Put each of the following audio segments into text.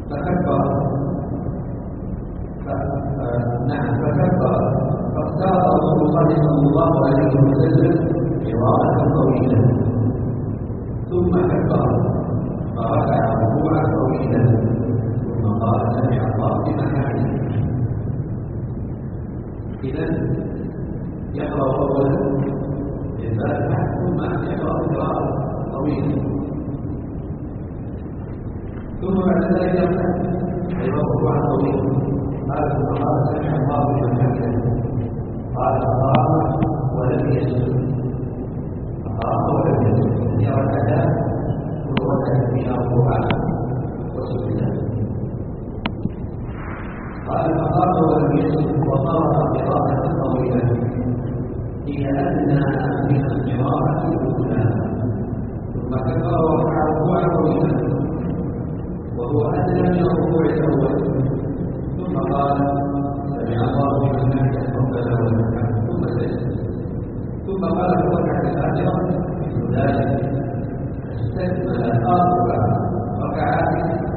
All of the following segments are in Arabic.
فكبر. نعم فكبر، فاختار رسول الله صلى الله عليه وسلم قراءة طويلة، ثم كبر فركع ركوعا طويلا، ثم قال سمع الله لمن حمده. إذا يقرأ أولا الفاتحة ثم يقرأ قراءة طويلة، ثم بعد ذلك يركع ركوعا طويلا، قال ثم قال سمع الله لمن حمده، قال فقام ولم يسجد، فقام ولم يسجد، يركع كل ركعة فيها ركوعا وسجدا. قال فقام ولم يسجد وقرأ قراءة طويلة هي أدنى من القراءة الأولى، ثم كبر وركع ركوعا طويلا وهو أدنى من الركوع الأول، ثم قال سمع الله لمن حمده ربنا ولك الحمد، ثم سجد، ثم قال في الركعة الآخرة مثل ذلك، استكمل أربع ركعات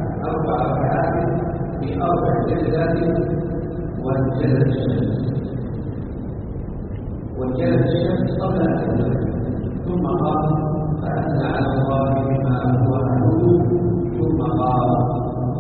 في 4 جلسات، وانجلت الشمس قبل أن تنزل، ثم قال فأثنى على الله بما هو أهله، ثم قال